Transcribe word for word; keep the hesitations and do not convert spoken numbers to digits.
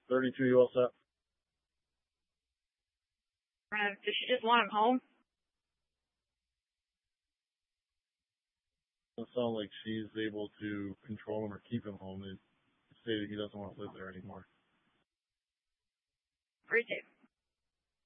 thirty-two, you all set? Uh, does she just want him home? Doesn't sound like she's able to control him or keep him home. It stated he doesn't want to live there anymore. Appreciate it.